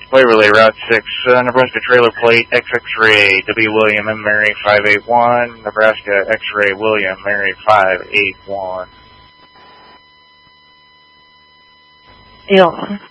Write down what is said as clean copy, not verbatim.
Waverly, Route 6, Nebraska Trailer Plate, XX-Ray, W. William M. Mary 581, Nebraska X-Ray William Mary 581. Yeah.